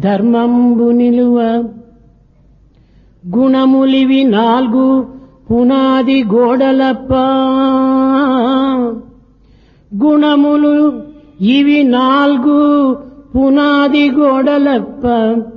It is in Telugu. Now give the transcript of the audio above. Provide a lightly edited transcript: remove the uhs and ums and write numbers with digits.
ధర్మంబు నిలువ గుణములివి 4 పునాది గోడలప్ప గుణములు ఇవి 4 పునాది గోడలప్ప